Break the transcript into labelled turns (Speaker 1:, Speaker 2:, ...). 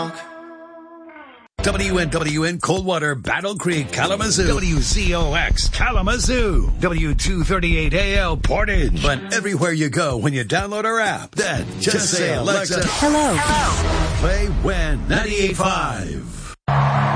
Speaker 1: WNWN Coldwater, Battle Creek, Kalamazoo. WZOX, Kalamazoo. W238AL, Portage. But everywhere you go when you download our app, then just say, Alexa,
Speaker 2: Hello.
Speaker 1: Play WIN 98.5.